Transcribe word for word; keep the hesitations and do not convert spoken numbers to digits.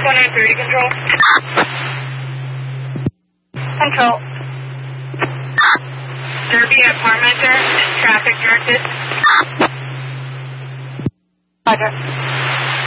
one nine three control. Control. Derby at Parmenter, traffic directed. Roger.